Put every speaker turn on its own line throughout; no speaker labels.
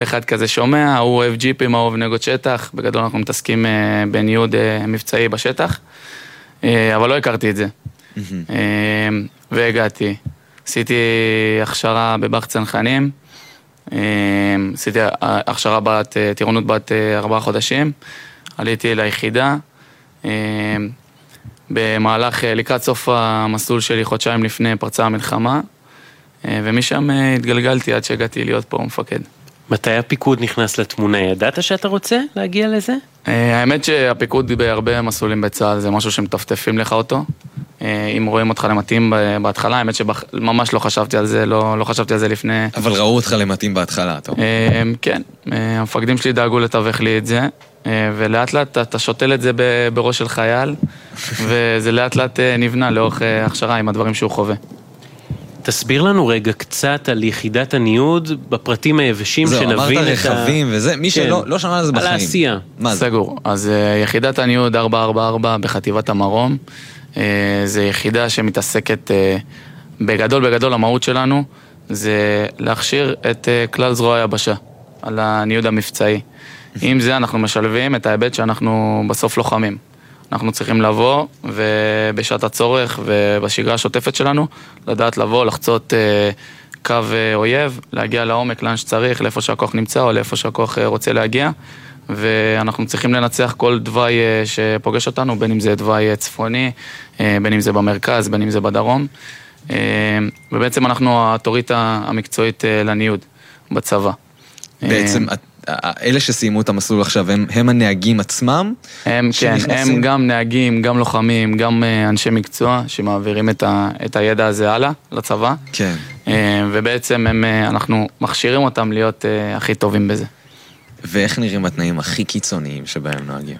אחד כזה שומע, הוא אוהב ג'יפים, הוא אוהב נגות שטח, בגדול אנחנו מתעסקים בניוד מבצעי בשטח, אבל לא הכרתי את זה. והגעתי, עשיתי הכשרה בבא"ח צנחנים, עשיתי הכשרה טירונות בת 4 חודשים, עליתי ליחידה, במהלך לקראת סוף המסלול שלי חודשיים לפני פרצה המלחמה, ומשם התגלגלתי עד שהגעתי להיות פה מפקד.
מתי הפיקוד נכנס לתמונה? ידעת שאתה רוצה להגיע לזה?
האמת שהפיקוד בהרבה מסלולים בצה"ל זה משהו שמטפטפים לך אותו. אם רואים אותך למתאים בהתחלה, האמת שממש לא חשבתי על זה, לא חשבתי על זה לפני.
אבל ראו אותך למתאים בהתחלה, אתה אומר.
כן, המפקדים שלי דאגו לתווך לי את זה, ולאט לאט אתה שותל את זה בראש של חייל, וזה לאט לאט נבנה לאורך הכשרה עם הדברים שהוא חווה.
תסביר לנו רגע קצת על יחידת הניוד בפרטים היבשים, שנבין את
אמרת רכבים וזה, מי שלא שמע על זה בחיים.
על העשייה.
סגור. אז יחידת הניוד 444 בחטיבת המרום, זה יחידה שמתעסקת בגדול המהות שלנו, זה להכשיר את כלל זרוע היבשה על הניוד המבצעי. עם זה אנחנו משלבים את ההיבט שאנחנו בסוף לוחמים. אנחנו צריכים לבוא, ובשעת הצורך ובשגרה השוטפת שלנו, לדעת לבוא, לחצות קו אויב, להגיע לעומק לאן שצריך, לאיפה שהכוח נמצא או לאיפה שהכוח רוצה להגיע, ואנחנו צריכים לנצח כל דווי שפוגש אותנו, בין אם זה דווי צפוני, בין אם זה במרכז, בין אם זה בדרום, ובעצם אנחנו התורית המקצועית לניוד בצבא.
בעצם אלה שסיימו את המסלול עכשיו, הם הנהגים עצמם?
הם גם נהגים, גם לוחמים, גם אנשי מקצוע שמעבירים את הידע הזה הלאה לצבא.
כן.
ובעצם אנחנו מכשירים אותם להיות הכי טובים בזה.
ואיך נראים התנאים הכי קיצוניים שבהם נוהגים?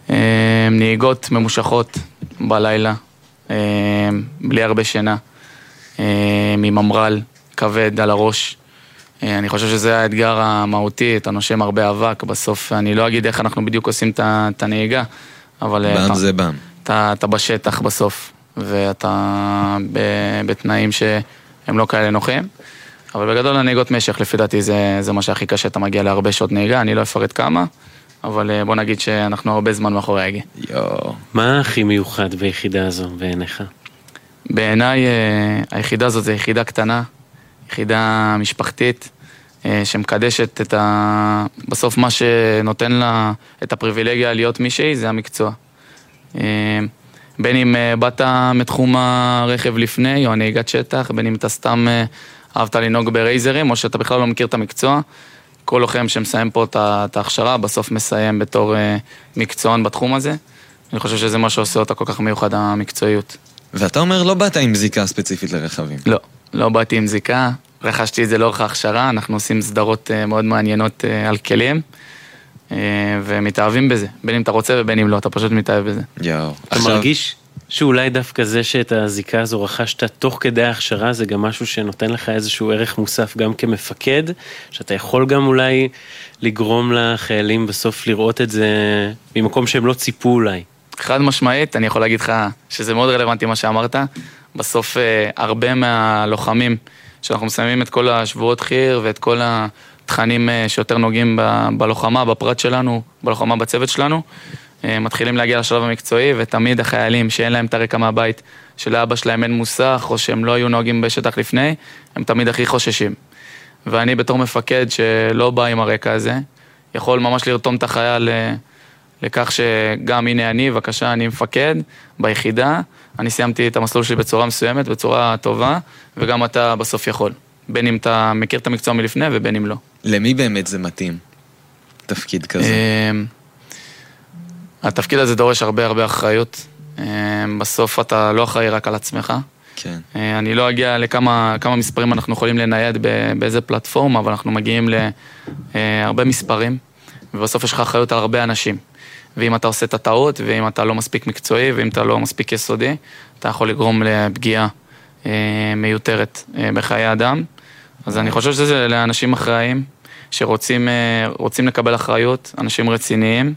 נהיגות ממושכות בלילה, בלי הרבה שינה, מממר"ל כבד על הראש. אני חושב שזה האתגר המהותי, אתה נושם הרבה אבק, בסוף אני לא אגיד איך אנחנו בדיוק עושים את הנהיגה, אבל
בם זה בם.
אתה בשטח בסוף, ואתה בתנאים שהם לא כאלה נוחים, אבל בגדול הנהיגות משך, לפי דעתי זה מה שהכי קשה, אתה מגיע להרבה שעות נהיגה, אני לא אפרט כמה, אבל בוא נגיד שאנחנו הרבה זמן מאחורי ההגה.
מה הכי מיוחד ביחידה הזו בעיניך?
בעיניי היחידה הזאת זה יחידה קטנה, יחידה משפחתית, שמקדשת בסוף מה שנותן לה את הפריבילגיה להיות מישהי, זה המקצוע. בין אם באת מתחום הרכב לפני, או נהיגת שטח, בין אם אתה סתם אהבת לנהוג ברייזרים, או שאתה בכלל לא מכיר את המקצוע, כל לוחם שמסיים פה את ההכשרה, בסוף מסיים בתור מקצוען בתחום הזה. אני חושב שזה מה שעושה אותה כל כך מיוחד, המקצועיות.
ואתה אומר, לא באת עם זיקה ספציפית לרכבים?
לא באתי עם זיקה, רכשתי את זה לאורך ההכשרה, אנחנו עושים סדרות מאוד מעניינות על כלים, ומתאהבים בזה, בין אם אתה רוצה ובין אם לא, אתה פשוט מתאהב בזה.
אתה מרגיש שאולי דווקא זה שאת הזיקה הזו רכשת תוך כדי ההכשרה, זה גם משהו שנותן לך איזשהו ערך מוסף גם כמפקד, שאתה יכול גם אולי לגרום לחיילים בסוף לראות את זה ממקום שהם לא ציפו אולי.
חד משמעית, אני יכול להגיד לך שזה מאוד רלוונטי מה שאמרת, בסוף הרבה מהלוחמים שאנחנו מסיימים את כל השבועות חיר ואת כל התכנים שיותר נוגעים בלוחמה, בפרט שלנו, בלוחמה בצוות שלנו, מתחילים להגיע לשלב המקצועי, ותמיד החיילים שאין להם את הרקע מהבית, שלאבא שלהם אין מוסך, או שהם לא היו נוהגים בשטח לפני, הם תמיד הכי חוששים. ואני בתור מפקד שלא בא עם הרקע הזה, יכול ממש לרתום את החייל לכך שגם הנה אני, בבקשה, אני מפקד ביחידה, אני סיימתי את המסלול שלי בצורה מסוימת, בצורה טובה, וגם אתה בסוף יכול. בין אם אתה מכיר את המקצוע מלפני ובין אם לא.
למי באמת זה מתאים? תפקיד כזה?
התפקיד הזה דורש הרבה אחריות. בסוף אתה לא אחראי רק על עצמך.
כן.
אני לא אגיע לכמה מספרים אנחנו יכולים לנייד באיזה פלטפורמה, אבל אנחנו מגיעים להרבה מספרים, ובסוף יש לך אחריות על הרבה אנשים. ואם אתה עושה את הטעות, ואם אתה לא מספיק מקצועי, ואם אתה לא מספיק יסודי, אתה יכול לגרום לפגיעה מיותרת בחיי אדם. אז אני חושב שזה לאנשים אחראיים, שרוצים לקבל אחריות, אנשים רציניים,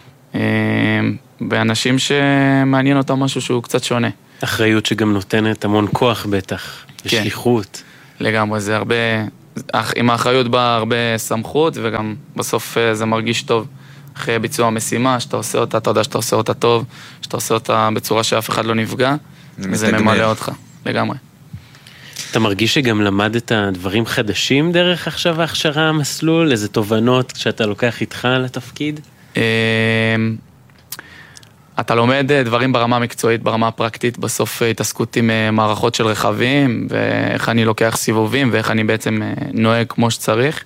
באנשים שמעניין אותם משהו שהוא קצת שונה.
אחריות שגם נותנת המון כוח בטח, ושליחות.
לגמרי, זה עם האחריות באה הרבה סמכות, וגם בסוף זה מרגיש טוב אחרי ביצוע המשימה, שאתה עושה אותה, אתה יודע שאתה עושה אותה טוב, שאתה עושה אותה בצורה שאף אחד לא נפגע, זה ממלא אותך, לגמרי.
אתה מרגיש שגם למדת דברים חדשים דרך עכשיו ההכשרה, המסלול, איזה תובנות שאתה לוקח איתך לתפקיד?
אתה לומד דברים ברמה המקצועית, ברמה הפרקטית, בסוף התעסקות עם מערכות של רכבים, ואיך אני לוקח סיבובים, ואיך אני בעצם נוהג כמו שצריך.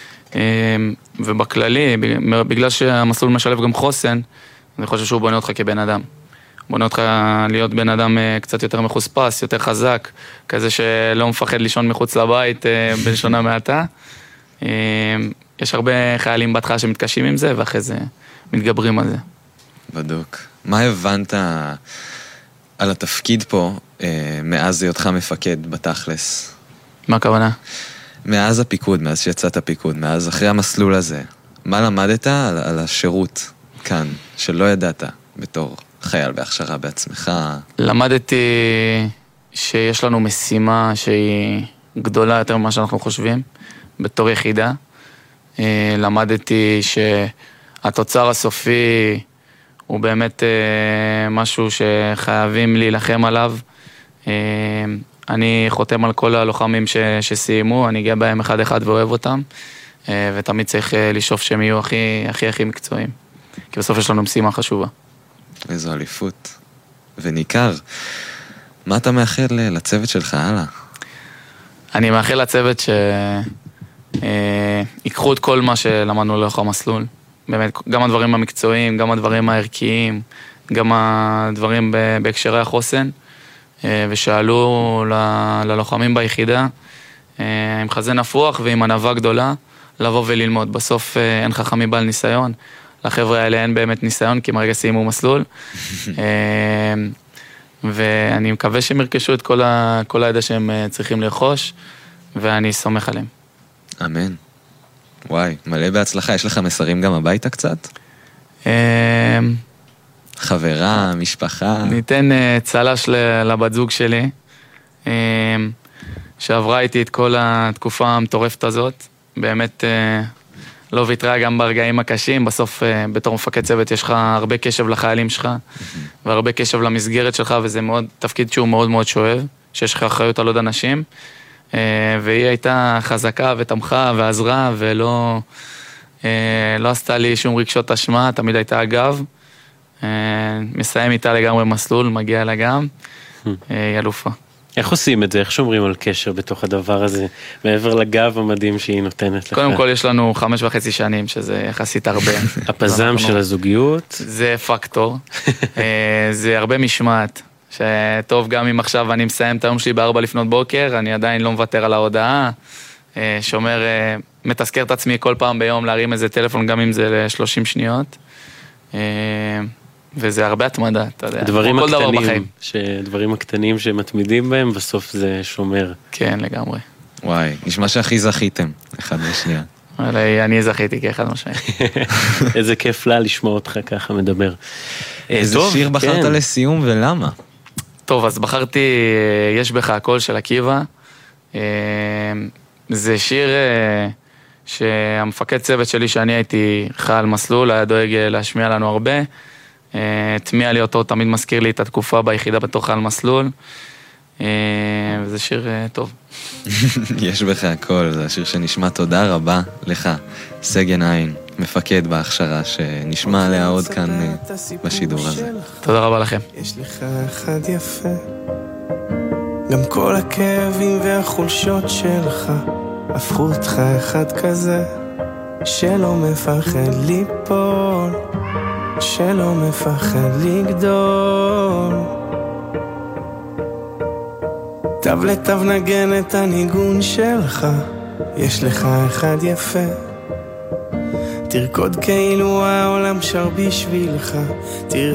ובכללי, בגלל שהמסלול משלב גם חוסן, אני חושב שהוא בונה אותך כבן אדם. בונה אותך להיות בן אדם קצת יותר מחוספס, יותר חזק, כזה שלא מפחד לישון מחוץ לבית בלשון המעטה. יש הרבה חיילים בהתחלה שמתקשים עם זה, ואחרי זה מתגברים על זה.
בדוק. מה הבנת על התפקיד פה מאז היותך מפקד בתכלס?
מה הכוונה?
מאז הפיקוד, מאז שיצאת הפיקוד, מאז אחרי המסלול הזה. מה למדת על השירות כאן, שלא ידעת בתור חייל בהכשרה בעצמך? למדתי
שיש לנו משימה שהיא גדולה יותר ממה שאנחנו חושבים, בתור יחידה. למדתי שהתוצר הסופי הוא באמת משהו שחייבים להילחם עליו. אני חותם על כל הלוחמים שסיימו, אני אגיע בהם אחד אחד ואוהב אותם, ותמיד צריך לשאוף שהם יהיו הכי מקצועיים, כי בסוף יש לנו משימה חשובה.
איזו אליפות. וניכר, מה אתה מאחל לצוות שלך הלאה?
אני מאחל לצוות שיקחו את כל מה שלמדנו לאורך המסלול. באמת, גם הדברים המקצועיים, גם הדברים הערכיים, גם הדברים בהקשרי החוסן, ושאלו ללוחמים ביחידה, עם חזה נפוח ועם ענווה גדולה, לבוא וללמוד. בסוף אין חכמים בעל ניסיון, לחבר'ה האלה אין באמת ניסיון, כי מרגע סיימו מסלול, ואני מקווה שהם ירכשו את כל הידע שהם צריכים לרכוש, ואני סומך עליהם.
אמן. וואי, מלא בהצלחה. יש לך מסרים גם הביתה קצת? חברה, משפחה?
ניתן צלש לבת זוג שלי, שעברה איתי את כל התקופה המטורפת הזאת. באמת לא ויתרה גם ברגעים הקשים. בסוף בתור מפקד צוות יש לך הרבה קשב לחיילים שלך, והרבה קשב למסגרת שלך, וזה מאוד, תפקיד שהוא מאוד מאוד שואב, שיש לך אחריות על עוד אנשים. והיא הייתה חזקה ותמכה ועזרה, ולא עשתה לי שום רגשות אשמה, תמיד הייתה אגב. מסיים איתה לגמרי מסלול, מגיע לה גם, היא אלופה.
איך עושים את זה? איך שומרים על קשר בתוך הדבר הזה, מעבר לגב המדהים שהיא נותנת לך?
קודם כל יש לנו 5.5 שנים, שזה יחסית הרבה.
הפזם של הזוגיות?
זה פקטור, זה הרבה משמעת, שטוב גם אם עכשיו אני מסיים את היום שלי ב4 לפנות בוקר, אני עדיין לא מוותר על ההודעה, שומר, מתזכר את עצמי כל פעם ביום להרים איזה טלפון, גם אם זה ל30 שניות, וזה הרבה התמדה, אתה יודע, כל דבר בחיים.
דברים הקטנים שמתמידים בהם, בסוף זה שומר.
כן, לגמרי.
וואי, נשמע שהכי זכיתם, אחד מהשנייה.
אני זכיתי כאחד מהשנייה.
איזה כיף לה לשמוע אותך ככה מדבר.
איזה שיר בחרת לסיום ולמה?
טוב, אז בחרתי יש בך הכל של עקיבא. זה שיר שהמפקד צוות שלי שאני הייתי חייל מסלול, היה דואג להשמיע לנו הרבה. תמיע לי אותו, תמיד מזכיר לי את התקופה ביחידה בתוך חייל מסלול. וזה שיר טוב.
יש בך הכל, זה השיר שנשמע. תודה רבה לך, סגן עין, מפקד בהכשרה, שנשמע עליה עוד כאן בשידור הזה.
תודה רבה לכם.
יש לך אחד יפה, גם כל הכאבים והחולשות שלך הפכו אותך אחד כזה, שלא מפחד ליפול, שלא מפחד לגדול. תו לתו נגן את הניגון שלך, יש לך אחד יפה, תרקוד כאילו העולם שר בשבילך.